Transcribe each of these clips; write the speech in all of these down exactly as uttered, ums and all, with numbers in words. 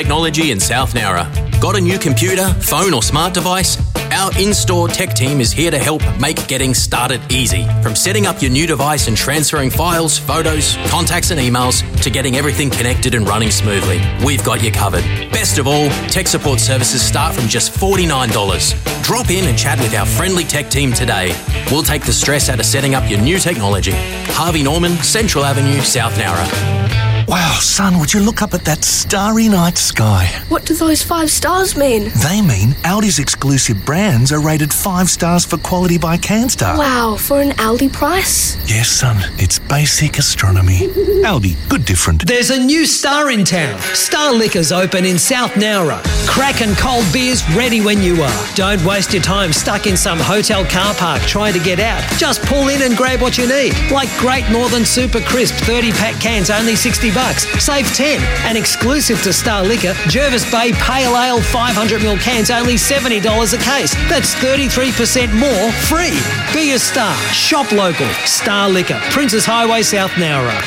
Technology in South Nowra. Got a new computer, phone or smart device? Our in-store tech team is here to help make getting started easy. From setting up your new device and transferring files, photos, contacts and emails to getting everything connected and running smoothly. We've got you covered. Best of all, tech support services start from just forty-nine dollars. Drop in and chat with our friendly tech team today. We'll take the stress out of setting up your new technology. Harvey Norman, Central Avenue, South Nowra. Wow, son, would you look up at that starry night sky? What do those five stars mean? They mean Aldi's exclusive brands are rated five stars for quality by CanStar. Wow, for an Aldi price? Yes, son, it's basic astronomy. Aldi, good different. There's a new star in town. Star Liquor's open in South Nowra. Crack and cold beers ready when you are. Don't waste your time stuck in some hotel car park trying to get out. Just pull in and grab what you need. Like Great Northern Super Crisp thirty pack cans, only sixty bucks. Save ten. And exclusive to Star Liquor, Jervis Bay Pale Ale five hundred milliliter cans, only seventy dollars a case. That's thirty-three percent more free. Be a star. Shop local. Star Liquor. Princes Highway, South Nowra.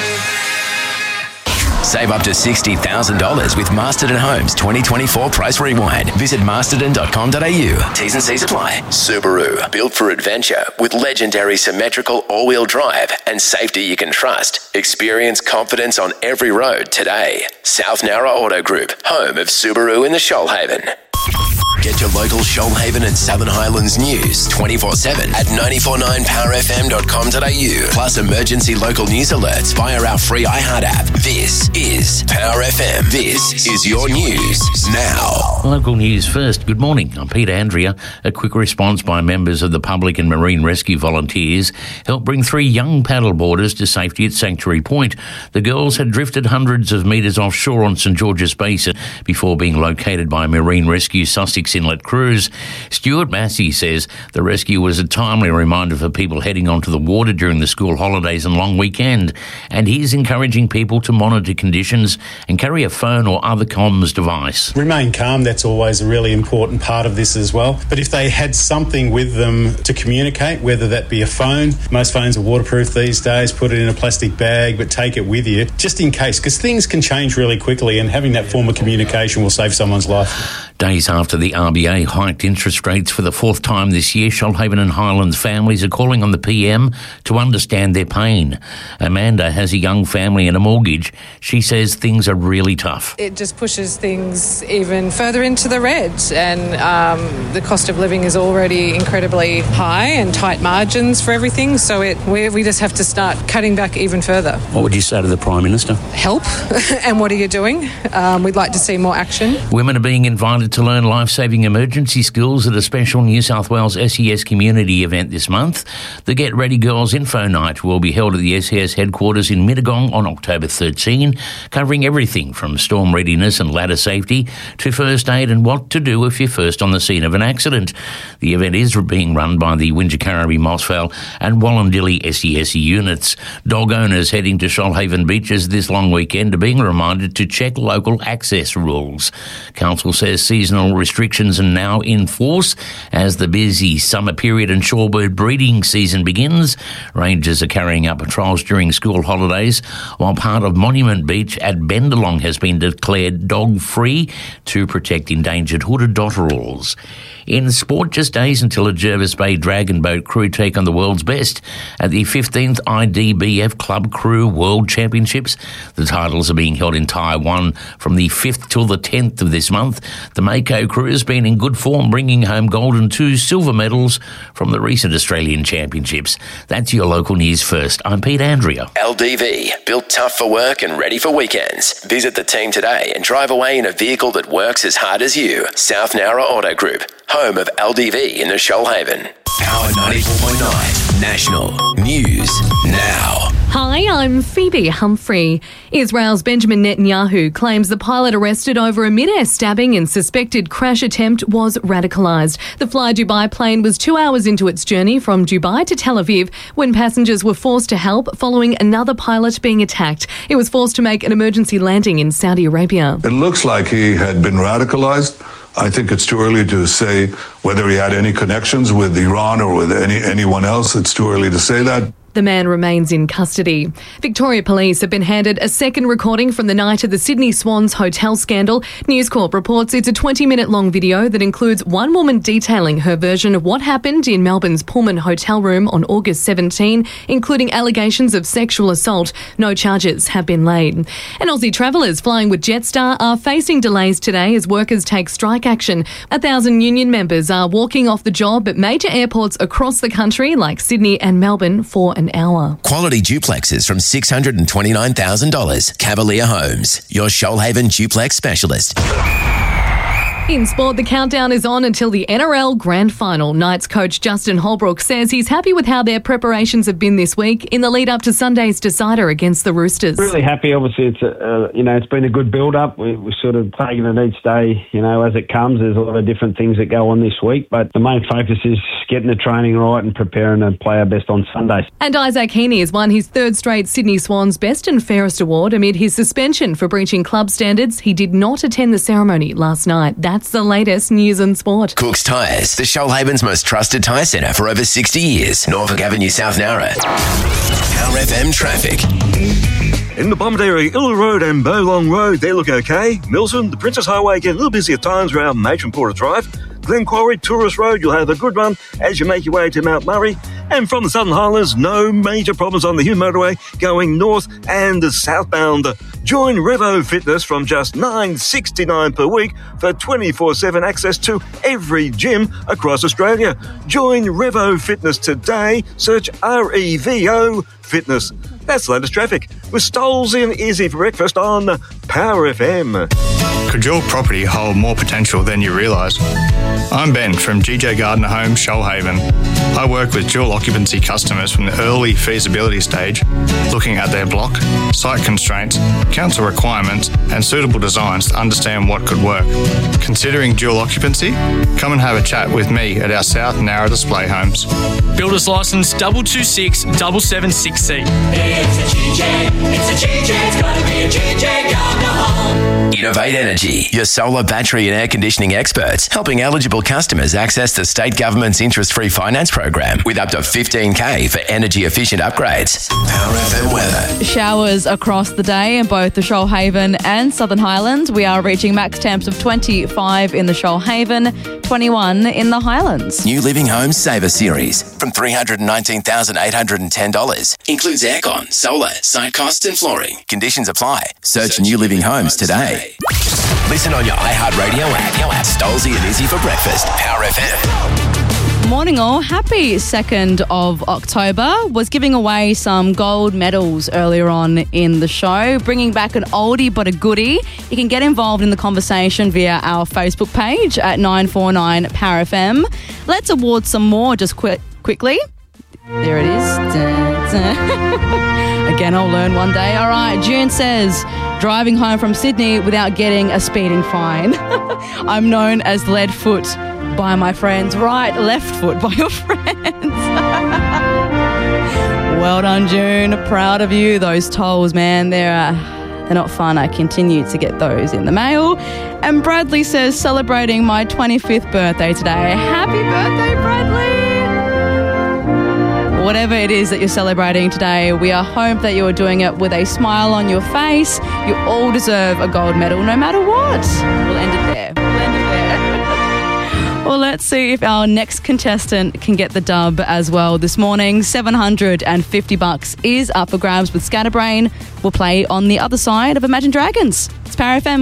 Save up to sixty thousand dollars with Masterton Homes twenty twenty-four Price Rewind. Visit masterton dot com dot a u. T's and C's apply. Subaru, built for adventure with legendary symmetrical all-wheel drive and safety you can trust. Experience confidence on every road today. South Nowra Auto Group, home of Subaru in the Shoalhaven. Get your local Shoalhaven and Southern Highlands news twenty-four seven at nine forty-nine power f m dot com dot a u. Plus emergency local news alerts via our free iHeart app. This is Power F M. This is your news now. Local news first. Good morning. I'm Peter Andrea. A quick response by members of the public and marine rescue volunteers helped bring three young paddleboarders to safety at Sanctuary Point. The girls had drifted hundreds of metres offshore on St George's Basin before being located by Marine Rescue Sussex Inlet crews. Stuart Massey says the rescue was a timely reminder for people heading onto the water during the school holidays and long weekend, and he's encouraging people to monitor conditions and carry a phone or other comms device. Remain calm, that's always a really important part of this as well. But if they had something with them to communicate, whether that be a phone, most phones are waterproof these days, put it in a plastic bag, but take it with you, just in case, because things can change really quickly, and having that form of communication will save someone's life. Days after the R B A hiked interest rates for the fourth time this year, Shoalhaven and Highlands families are calling on the P M to understand their pain. Amanda has a young family and a mortgage. She says things are really tough. It just pushes things even further into the red, and um, the cost of living is already incredibly high and tight margins for everything, so it we, we just have to start cutting back even further. What would you say to the Prime Minister? Help. And what are you doing? Um, we'd like to see more action. Women are being invited to learn life-saving emergency skills at a special New South Wales S E S community event this month. The Get Ready Girls Info Night will be held at the S E S headquarters in Mittagong on October thirteenth, covering everything from storm readiness and ladder safety to first aid and what to do if you're first on the scene of an accident. The event is being run by the Wingecarribee, Mossvale and Wallandilly S E S units. Dog owners heading to Shoalhaven beaches this long weekend are being reminded to check local access rules. Council says seasonal restrictions are now in force as the busy summer period and shorebird breeding season begins. Rangers are carrying out patrols during school holidays, while part of Monument Beach at Bendalong has been declared dog-free to protect endangered hooded dotterels. In sport, just days until a Jervis Bay Dragon Boat crew take on the world's best at the fifteenth I D B F Club Crew World Championships. The titles are being held in Taiwan from the fifth till the tenth of this month. The Mako crew has been in good form, bringing home gold and two silver medals from the recent Australian Championships. That's your local news first. I'm Pete Andrea. L D V, built tough for work and ready for weekends. Visit the team today and drive away in a vehicle that works as hard as you. South Nowra Auto Group, home of L D V in the Shoalhaven. Power ninety-four point nine, National News Now. Hi, I'm Phoebe Humphrey. Israel's Benjamin Netanyahu claims the pilot arrested over a mid-air stabbing and suspected crash attempt was radicalised. The Fly Dubai plane was two hours into its journey from Dubai to Tel Aviv when passengers were forced to help following another pilot being attacked. It was forced to make an emergency landing in Saudi Arabia. It looks like he had been radicalised. I think it's too early to say whether he had any connections with Iran or with any anyone else. It's too early to say that. The man remains in custody. Victoria Police have been handed a second recording from the night of the Sydney Swans hotel scandal. News Corp reports it's a twenty-minute long video that includes one woman detailing her version of what happened in Melbourne's Pullman hotel room on August seventeenth, including allegations of sexual assault. No charges have been laid. And Aussie travellers flying with Jetstar are facing delays today as workers take strike action. A thousand union members are walking off the job at major airports across the country like Sydney and Melbourne for an hour. Quality duplexes from six hundred twenty-nine thousand dollars. Cavalier Homes, your Shoalhaven duplex specialist. In sport, the countdown is on until the N R L Grand Final. Knights coach Justin Holbrook says he's happy with how their preparations have been this week in the lead up to Sunday's decider against the Roosters. Really happy. Obviously, it's a, uh, you know it's been a good build up. We, we're sort of taking it each day, you know, as it comes. There's a lot of different things that go on this week, but the main focus is getting the training right and preparing to play our best on Sunday. And Isaac Heaney has won his third straight Sydney Swans Best and Fairest award amid his suspension for breaching club standards. He did not attend the ceremony last night. That's the latest news and sport. Cook's Tyres, the Shoalhaven's most trusted tyre centre for over sixty years. Norfolk Avenue, South Nowra. Power F M traffic. In the Bomaderry, Illa Road and Bowlong Road, they look okay. Milson, the Princess Highway get a little busy at times around Matron Porter Drive. Glen Quarry, Tourist Road, you'll have a good run as you make your way to Mount Murray. And from the Southern Highlands, no major problems on the Hume Motorway going north and southbound. Join Revo Fitness from just nine dollars sixty-nine per week for twenty-four seven access to every gym across Australia. Join Revo Fitness today. Search R E V O Fitness. That's the latest traffic with Stolzy and Izzy for breakfast on Power F M. Could your property hold more potential than you realise? I'm Ben from G J Gardner Homes, Shoalhaven. I work with dual occupancy customers from the early feasibility stage, looking at their block, site constraints, council requirements and suitable designs to understand what could work. Considering dual occupancy? Come and have a chat with me at our South Nowra display homes. Builder's licence double two six seven seven six C. It's a G J, it's a G J, it's gotta be a G J Gardner Home. Innovate Energy, your solar, battery and air conditioning experts, helping eligible customers access the state government's interest-free finance program with up to fifteen K for energy-efficient upgrades. Power F M weather. Showers across the day in both the Shoalhaven and Southern Highlands. We are reaching max temps of twenty-five in the Shoalhaven, twenty-one in the Highlands. New Living Homes Saver Series from three hundred nineteen thousand eight hundred ten dollars. Includes aircon, solar, site costs and flooring. Conditions apply. Search, Search New Living Homes today. Listen on your iHeartRadio app. Stolzy and Izzy for breakfast. Power F M. Morning all. Happy second of October. Was giving away some gold medals earlier on in the show, bringing back an oldie but a goodie. You can get involved in the conversation via our Facebook page at nine four nine Power F M. Let's award some more just quick, quickly. There it is. Dun, dun. Again, I'll learn one day. All right, June says, driving home from Sydney without getting a speeding fine. I'm known as Leadfoot by my friends. Right, left foot by your friends. Well done, June. Proud of you. Those tolls, man, they're, uh, they're not fun. I continue to get those in the mail. And Bradley says, celebrating my twenty-fifth birthday today. Happy birthday, Bradley. Whatever it is that you're celebrating today, we are hope that you are doing it with a smile on your face. You all deserve a gold medal no matter what. We'll end it there. We'll end it there. Well, let's see if our next contestant can get the dub as well this morning. seven hundred fifty bucks is up for grabs with Scatterbrain. We'll play on the other side of Imagine Dragons. It's Power F M.